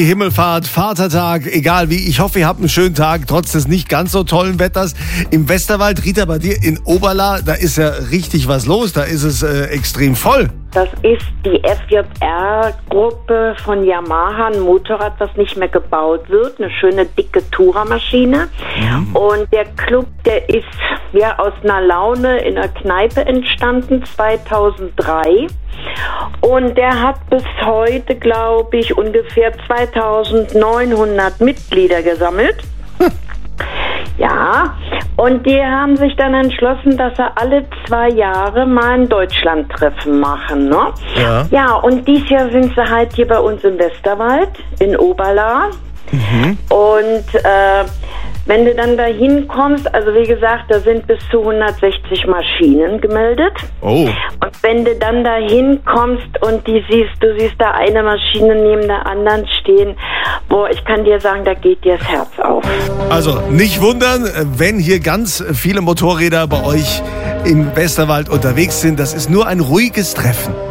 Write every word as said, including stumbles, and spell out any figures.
Himmelfahrt, Vatertag, egal wie. Ich hoffe, ihr habt einen schönen Tag, trotz des nicht ganz so tollen Wetters. Im Westerwald, Rita, bei dir in Oberla, da ist ja richtig was los, da ist es äh, extrem voll. Das ist die F J R-Gruppe von Yamaha, ein Motorrad, was nicht mehr gebaut wird. Eine schöne, dicke Tourer-Maschine. Mhm. Und der Club, der ist ja aus einer Laune in einer Kneipe entstanden, zweitausenddrei. Und der hat bis heute, glaube ich, ungefähr zweitausendneunhundert Mitglieder gesammelt. Hm. Ja, und die haben sich dann entschlossen, dass sie alle zwei Jahre mal ein Deutschlandtreffen machen, ne? Ja. Ja, und dieses Jahr sind sie halt hier bei uns im Westerwald, in Oberla. Mhm. Und äh, wenn du dann da hinkommst, also wie gesagt, da sind bis zu hundertsechzig Maschinen gemeldet. Oh. Und wenn du dann da hinkommst und die siehst, du siehst da eine Maschine neben der anderen stehen, boah, ich kann dir sagen, da geht dir das Herz auf. Also nicht wundern, wenn hier ganz viele Motorräder bei euch im Westerwald unterwegs sind. Das ist nur ein ruhiges Treffen.